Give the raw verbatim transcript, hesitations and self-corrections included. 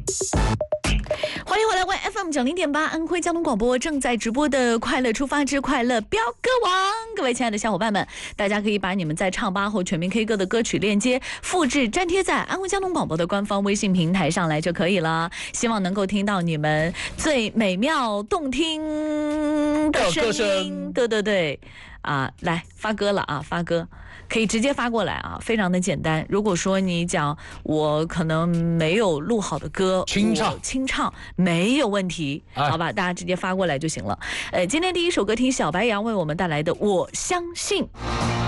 欢迎回来，为 F M 九零点八安徽交通广播正在直播的《快乐出发之快乐飙歌王》，各位亲爱的小伙伴们，大家可以把你们在唱吧或全民 K 歌的歌曲链接复制粘贴在安徽交通广播的官方微信平台上来就可以了。希望能够听到你们最美妙动听的声音，对对对。啊，来发歌了啊！发歌可以直接发过来啊，非常的简单。如果说你讲我可能没有录好的歌， 清唱清唱没有问题，好吧，大家直接发过来就行了。呃，今天第一首歌听小白杨为我们带来的《我相信》。